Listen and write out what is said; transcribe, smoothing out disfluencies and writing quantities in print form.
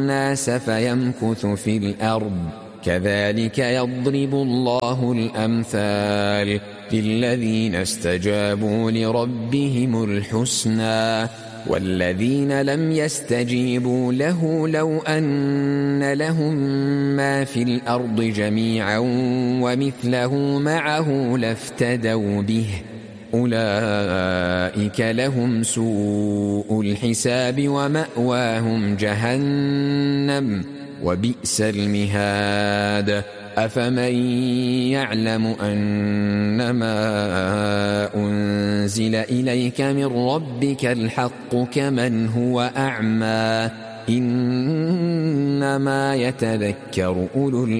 الناس فيمكث في الأرض كذلك يضرب الله الأمثال للذين استجابوا لربهم الحسنى والذين لم يستجيبوا له لو أن لهم ما في الأرض جميعا ومثله معه لافتدوا به أولئك لهم سوء الحساب ومأواهم جهنم وبئس المهاد أفمن يعلم أنما أنزل إليك من ربك الحق كمن هو أعمى إنما يتذكر أولو